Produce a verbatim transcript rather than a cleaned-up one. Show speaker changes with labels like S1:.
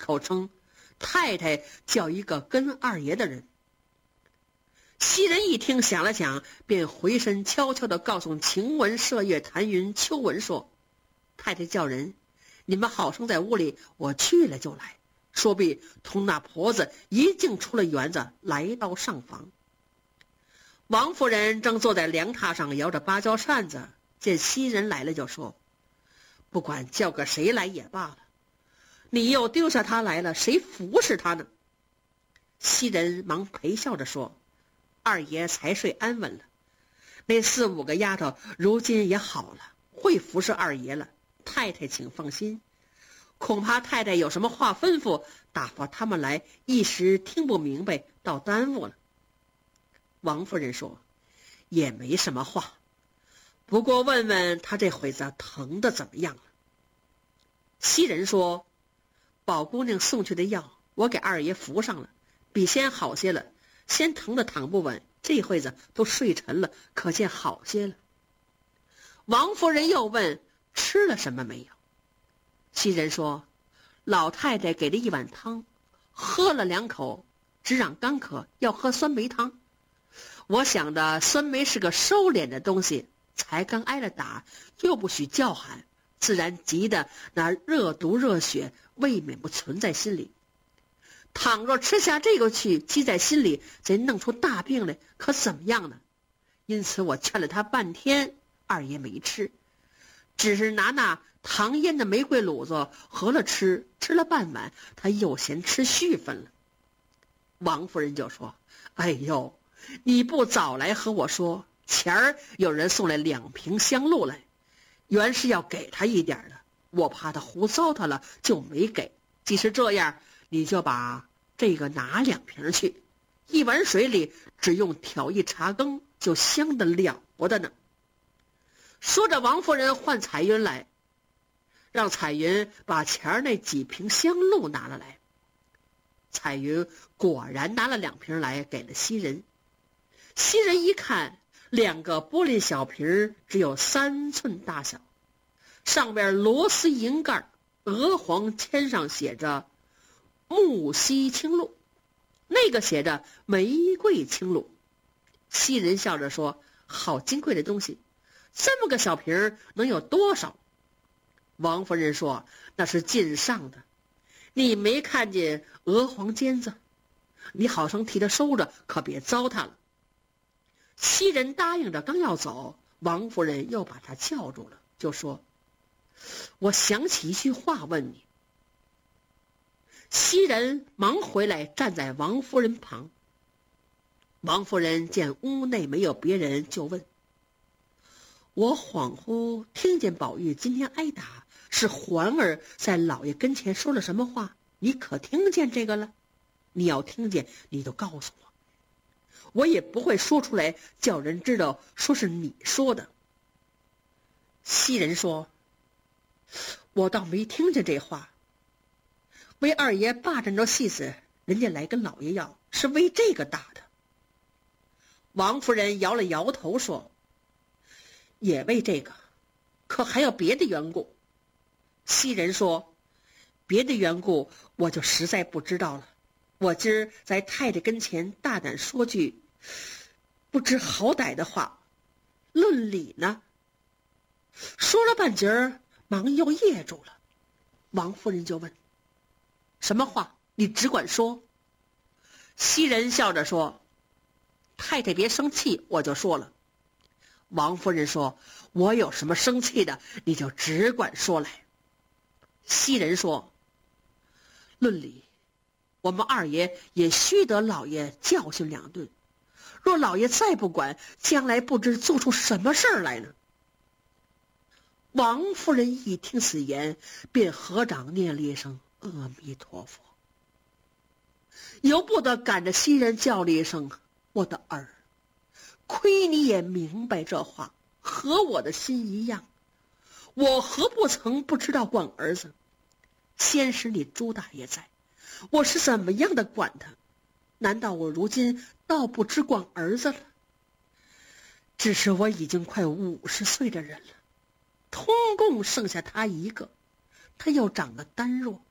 S1: 口称太太叫一个跟二爷的人。袭人一听，想了想，便回身悄悄地告诉晴雯、麝月、谭云、秋纹说：太太叫人，你们好生在屋里，我去了就来。说毕，同那婆子一径出了园子，来到上房。王夫人正坐在凉榻上摇着芭蕉扇子，见袭人来了，就说：不管叫个谁来也罢了，你又丢下他来了，谁服侍他呢？袭人忙陪笑着说：二爷才睡安稳了，那四五个丫头如今也好了，会服侍二爷了，太太请放心。恐怕太太有什么话吩咐，打发他们来，一时听不明白，倒耽误了。王夫人说：也没什么话，不过问问他这会子疼的怎么样了。袭人说：宝姑娘送去的药，我给二爷服上了，比先好些了，先疼的躺不稳，这会子都睡沉了，可见好些了。王夫人又问：吃了什么没有？袭人说：老太太给了一碗汤，喝了两口，只嚷干渴，要喝酸梅汤。我想的酸梅是个收敛的东西，才刚挨了打，又不许叫喊，自然急得那热毒热血未免不存在心里。倘若吃下这个去，积在心里，贼弄出大病来，可怎么样呢？因此我劝了他半天，二爷没吃，只是拿那糖腌的玫瑰卤子合了吃，吃了半碗，他又嫌吃续分了。王夫人就说：哎呦，你不早来和我说，前儿有人送来两瓶香露来，原是要给他一点的，我怕他胡糟蹋了，就没给。即使这样，你就把这个拿两瓶去，一碗水里只用挑一茶羹，就香得了不得呢。说着，王夫人唤彩云来，让彩云把前儿那几瓶香露拿了来。彩云果然拿了两瓶来，给了袭人。袭人一看，两个玻璃小瓶，只有三寸大小，上边螺丝银盖，鹅黄签上写着木樨青露，那个写着玫瑰青露。袭人笑着说：好金贵的东西，这么个小瓶能有多少？王夫人说：那是进上的，你没看见鹅黄尖子，你好生替他收着，可别糟蹋了。袭人答应着刚要走，王夫人又把他叫住了，就说：我想起一句话问你。袭人忙回来，站在王夫人旁。王夫人见屋内没有别人，就问：我恍惚听见宝玉今天挨打，是环儿在老爷跟前说了什么话？你可听见这个了？你要听见，你就告诉我，我也不会说出来，叫人知道说是你说的。袭人说：我倒没听见这话，为二爷霸占着戏子，人家来跟老爷要，是为这个打的。王夫人摇了摇头说：也为这个，可还有别的缘故。袭人说：别的缘故我就实在不知道了，我今儿在太太跟前大胆说句不知好歹的话，论理呢。说了半截儿，忙又噎住了。王夫人就问：什么话？你只管说。袭人笑着说：太太别生气，我就说了。王夫人说：我有什么生气的，你就只管说来。袭人说：论理，我们二爷也须得老爷教训两顿，若老爷再不管，将来不知做出什么事儿来呢。王夫人一听此言，便合掌念了一声阿弥陀佛，由不得赶着袭人叫了一声：我的儿，亏你也明白这话，和我的心一样，我何不曾不知道管儿子？先是你朱大爷在，我是怎么样的管他？难道我如今倒不知管儿子了？只是我已经快五十岁的人了，通共剩下他一个，他又长得单弱，